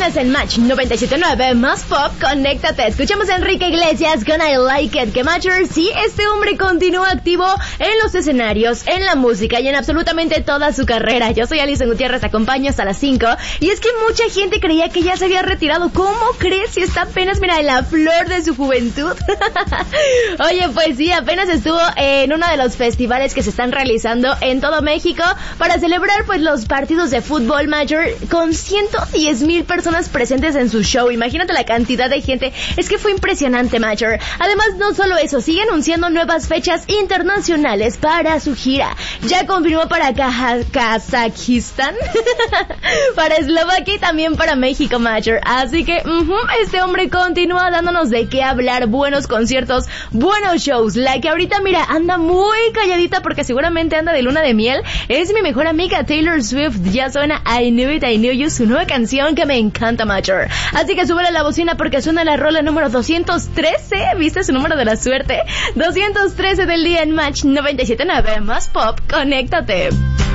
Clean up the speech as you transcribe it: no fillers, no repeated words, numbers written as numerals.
viernes en Match 97.9 más pop, conéctate. Escuchamos a Enrique Iglesias con I Like It. Que Matcher, sí, este hombre continúa activo en los escenarios, en la música y en absolutamente toda su carrera. Yo soy Alison Gutiérrez, te acompaño hasta las 5. Y es que mucha gente creía que ya se había retirado. ¿Cómo crees? Si está apenas, mira, en la flor de su juventud. Oye, pues sí, apenas estuvo en uno de los festivales que se están realizando en todo México para celebrar pues los partidos de fútbol mayor con 110,000 personas presentes en su show. Imagínate la cantidad de gente. Es que fue impresionante, Major. Además, no solo eso, sigue anunciando nuevas fechas internacionales para su gira. Ya confirmó para Kazajistán, para Eslovaquia y también para México, Major. Así que este hombre continúa dándonos de qué hablar. Buenos conciertos, buenos shows. La que ahorita, mira, anda muy calladita porque seguramente anda de luna de miel es mi mejor amiga Taylor Swift. Ya suena I Knew It, I Knew You, su nueva canción que me encanta, Major. Así que súbele la bocina porque suena la rola número 213. ¿Viste su número de la suerte? 213 del día en Match 97.9 más pop. Conéctate.